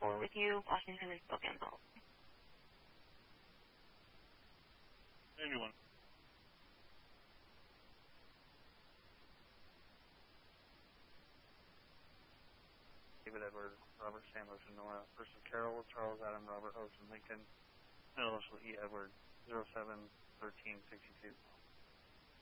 4 with you, Washington and Spokane Both. Anyone. David Edward, Robert Sam Ocean Nora, Person Carroll, Charles Adam, Robert Ocean Lincoln, and also E. Edward, 07-13-62.